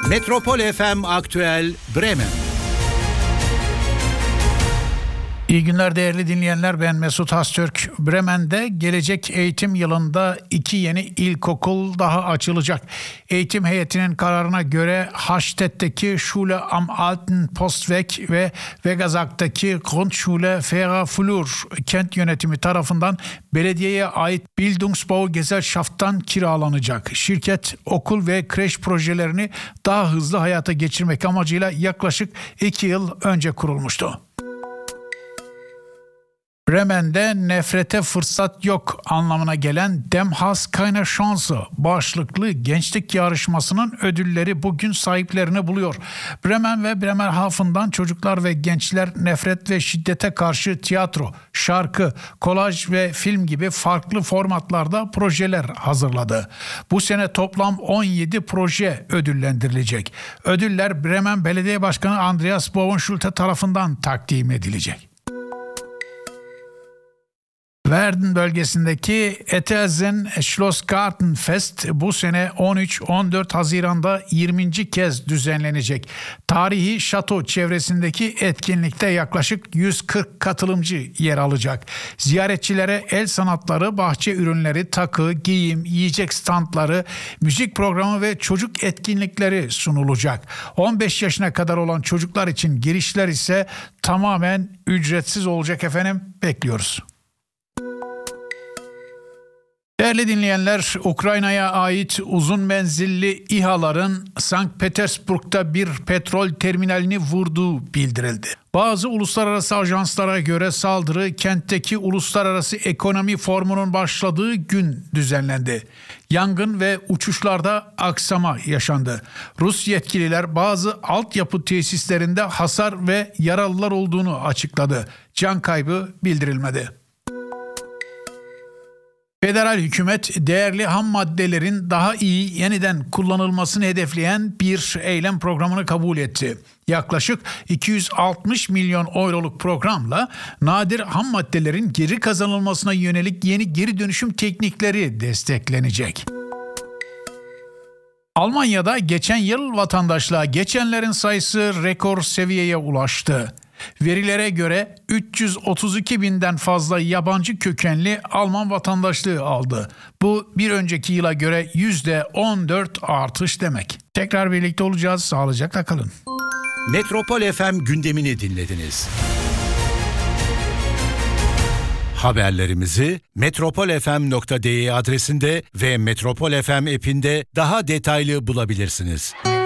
Metropol FM Aktüel Bremen. İyi günler değerli dinleyenler, ben Mesut Hastürk. Bremen'de gelecek eğitim yılında 2 yeni ilkokul daha açılacak. Eğitim heyetinin kararına göre Hastett'teki Schule am Alten Postweg ve Vegasak'taki Grundschule Fairer Flur kent yönetimi tarafından belediyeye ait Bildungsbau Gesellschaft'tan kiralanacak. Şirket okul ve kreş projelerini daha hızlı hayata geçirmek amacıyla yaklaşık 2 yıl önce kurulmuştu. Bremen'de nefrete fırsat yok anlamına gelen Dem Hass keine Chance başlıklı gençlik yarışmasının ödülleri bugün sahiplerini buluyor. Bremen ve Bremerhaven'dan çocuklar ve gençler nefret ve şiddete karşı tiyatro, şarkı, kolaj ve film gibi farklı formatlarda projeler hazırladı. Bu sene toplam 17 proje ödüllendirilecek. Ödüller Bremen Belediye Başkanı Andreas Bovenschulte tarafından takdim edilecek. Verden bölgesindeki Etelsen Schlossgartenfest bu sene 13-14 Haziran'da 20. kez düzenlenecek. Tarihi şato çevresindeki etkinlikte yaklaşık 140 katılımcı yer alacak. Ziyaretçilere el sanatları, bahçe ürünleri, takı, giyim, yiyecek standları, müzik programı ve çocuk etkinlikleri sunulacak. 15 yaşına kadar olan çocuklar için girişler ise tamamen ücretsiz olacak efendim. Bekliyoruz. Değerli dinleyenler, Ukrayna'ya ait uzun menzilli İHA'ların Sankt Petersburg'da bir petrol terminalini vurduğu bildirildi. Bazı uluslararası ajanslara göre saldırı kentteki Uluslararası Ekonomi Forumu'nun başladığı gün düzenlendi. Yangın ve uçuşlarda aksama yaşandı. Rus yetkililer bazı altyapı tesislerinde hasar ve yaralılar olduğunu açıkladı. Can kaybı bildirilmedi. Federal hükümet değerli ham maddelerin daha iyi yeniden kullanılmasını hedefleyen bir eylem programını kabul etti. Yaklaşık 260 milyon euroluk programla nadir ham maddelerin geri kazanılmasına yönelik yeni geri dönüşüm teknikleri desteklenecek. Almanya'da geçen yıl vatandaşlığa geçenlerin sayısı rekor seviyeye ulaştı. Verilere göre 332 binden fazla yabancı kökenli Alman vatandaşlığı aldı. Bu bir önceki yıla göre %14 artış demek. Tekrar birlikte olacağız. Sağlıcakla kalın. Metropol FM gündemini dinlediniz. Haberlerimizi metropolfm.de adresinde ve Metropol FM app'inde daha detaylı bulabilirsiniz.